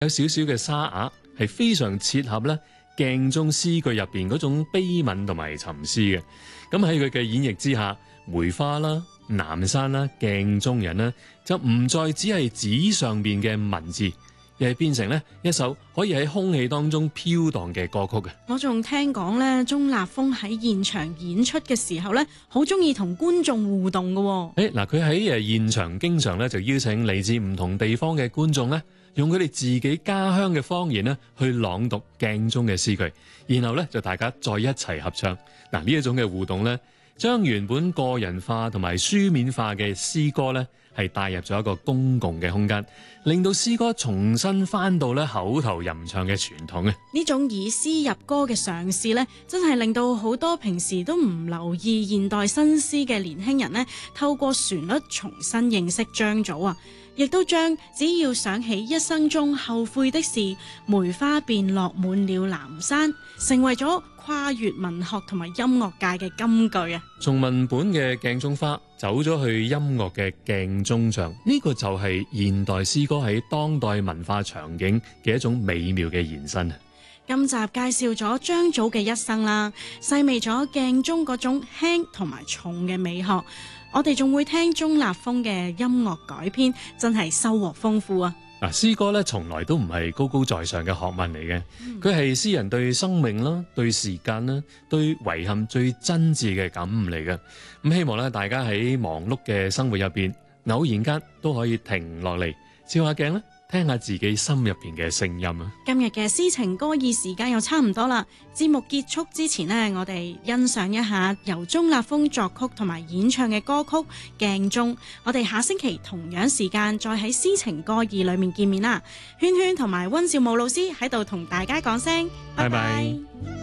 有少少嘅沙啞，係非常切合咧鏡中詩句入邊嗰種悲憫同埋沉思嘅。咁喺佢嘅演繹之下，梅花啦、南山啦、鏡中人啦，就唔再只係紙上邊嘅文字，而係變成咧一首可以喺空氣當中飄蕩嘅歌曲嘅。 我仲聽講咧，鍾立風喺現場演出嘅時候咧，好中意同觀眾互動嘅。 嗱，佢喺現場經常咧就邀請嚟自唔同地方嘅觀眾咧，用佢哋自己家鄉嘅方言咧去朗讀鏡中嘅詩句，然後咧就大家再一齊合唱。嗱，呢一種嘅互動咧，將原本個人化同埋書面化嘅詩歌咧，係帶入咗一個公共嘅空間，令到詩歌重新翻到咧口頭吟唱嘅傳統啊！ 呢種以詩入歌嘅嘗試咧，真係令到好多平時都唔留意現代新詩嘅年輕人咧，透過旋律重新認識張祖啊！亦都將只要想起一生中後悔的事，梅花便落滿了南山，成為咗跨越文學同埋音樂界嘅金句啊！ 從文本嘅鏡中花走咗去音樂嘅鏡中唱，呢個就係現代詩歌喺當代文化場景嘅一種美妙嘅延伸啊！ 今集介紹咗張祖嘅一生啦，細味咗鏡中嗰種輕同埋重嘅美學。我哋仲會聽鍾立風嘅音樂改編，真係收穫豐富啊！ 嗱，詩歌咧從來都唔係高高在上嘅學問嚟嘅，佢係詩人對生命啦、對時間啦、對遺憾最真摯嘅感悟嚟嘅。咁希望咧大家喺忙碌嘅生活入邊，偶然間都可以停落嚟，照下鏡咧，聽下自己心入邊嘅聲音啊！ 今日嘅詩情歌意時間又差唔多啦，節目結束之前呢，我哋欣賞一下由鍾立風作曲同埋演唱嘅歌曲《鏡中》。我哋下星期同樣時間再喺詩情歌意裏面見面啦。圈圈同埋溫兆武老師喺度同大家講聲拜拜。